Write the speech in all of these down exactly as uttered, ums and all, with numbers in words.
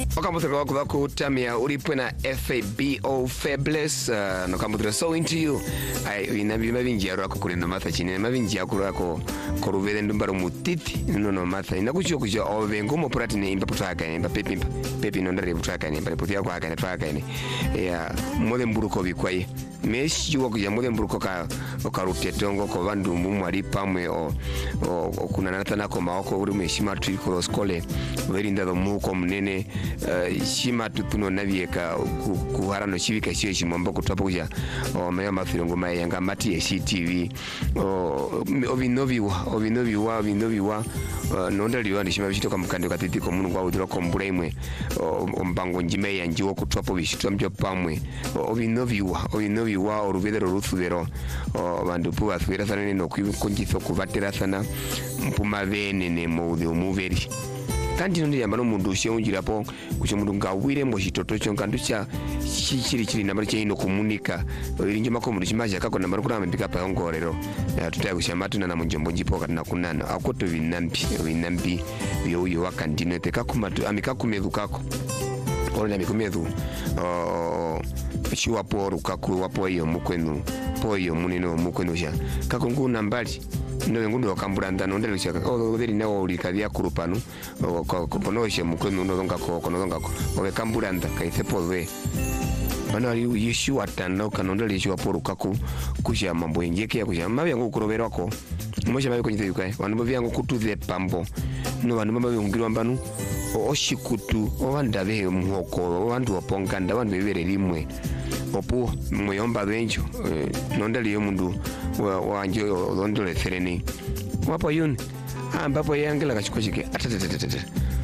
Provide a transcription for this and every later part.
Wakamuthira wako wako tamia ulipo na F A B O Fabulous uh, no kamuthira so into you ai inabi mavinji yako kuri na matha chini mavinji yako yako koruvele ndumbaro mutiti no no matha inakuchio kujo ovengo mo prati ne imba putaka ne imba pepi pepi no ndare putaka ne imba putia kwa kana twaka ne ya mode mburuko bikwai meshi wako ya mode mburuko ka okarutetongo ko vandu mumwali pamwe o kuna natana ko maoko uri meshima triko skole veri ndado muko mnene uh, shima tutuno navieka kuharano chivika shio shimombo kutopa kuja o meya mafirongo maya yanga mati ya C T V o ovinoviwa ovinoviwa ovinoviwa uh, nondaliwa ni shima vishito kamukande katiti ko mungu wa udhira kombura imwe o mbango njime ya njiwo kutopa vishito mjo pamwe ovinoviwa ovinoviwa oruvedero ruthuvero o bandu puwa thuwera sana nino kunjitho kuvatera sana mpuma vene ne moudhi umuveri kandi ndi yambano mundu ushe unjirapo kucho mundu ngawire mo chitoto cho nganducha chiri chiri nambari cheino komunika irinje mako mundu chimaja kako nambari kuna mbika pa ngorero tutaya kushamatu na munjombo njipo kana kunana akoto vinambi vinambi yo yo wakandine te kakumatu amikakumedu kako ora amikumedu oh chiwa poru kako wapo iyo mukwenu poyo munino mukwenu sha kako nguna mbali no ngundo kambulanda no ndelo chaka o veri nawo likavya kurupanu koponoshe mukwenu no donga ko kono donga ko o kambulanda kaithe pove bana ali yeshu atana kana ndelo yeshu aporuka ku kusha mambo yenjeke ya kusha mabya ngokuroberwa ko mosha mabe konyite yukai vanhu bavyango kutuze pambo no vanhu baba yongirwa mbanu oshikutu ovandave muhoko vandu oponganda vanhu bevere limwe opo muyomba benjo nondali yomundu wanje ondole fereni wapo yuni ambapo yangela kachikochike atatatata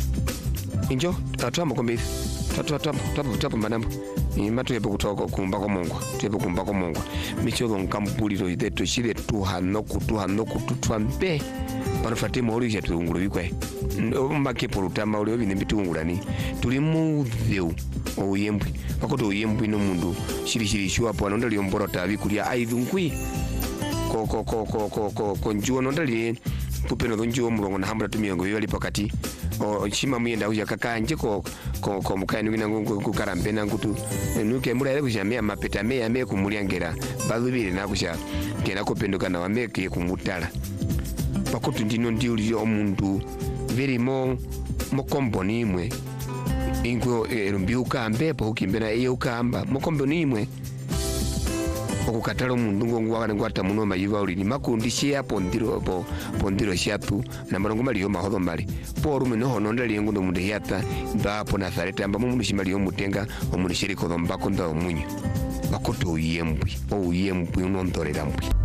injo tatwamba kombe tatwa tatwa tatwa manambo imatu yepo kutoka kumba kwa Mungu tuyepo kumba kwa Mungu michozo nkampuliro ideto chile tuhano kutuhano kututwambe parafate mori ya turunguru bikwe make porutama uri obine bitungurani turi mudheu oyembwe bakoto oyembwe no mundu shiri shiri shwa po no ndali omborota bikulia aidhunkwi ko ko ko ko ko ko konjuo no ndali kupeno donjo murongo na hambra tumiyango yali pakati o chima muyenda uja kakanje ko ko ko mukani wina ngungu kukarambe na ngutu nuke mura kujamia mapeta meya me kumulyangera bazubire na kusha kena kopendoka na wameke kumutala bakoto ndino ndi uli omundu very mo mokomboni imwe ingo erumbiuka ambepo ukimbena iyo ukamba mokomboni imwe okukatala omundu ngo ngwakana ngwata muno mayiva uli makundi shia pondiro po pondiro shiatu na marongo mali mahodo mali poru mino hono ndali ngundo mundu yata ndapo na sareta amba mundu shimali yo mutenga omundu shiri ko dombako ndo munyu bakoto uyembwi o uyembwi unondorera mbwi